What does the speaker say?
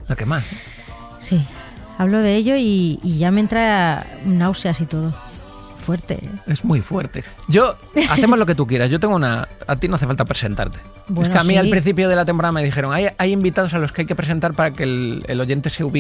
¿Qué más? Sí, hablo de ello y ya me entra náuseas y todo. Fuerte, ¿eh? Es muy fuerte. Hacemos lo que tú quieras. Yo tengo a ti no hace falta presentarte. Bueno, es que a mí sí. al principio de la temporada me dijeron, hay invitados a los que hay que presentar para que el oyente se ubique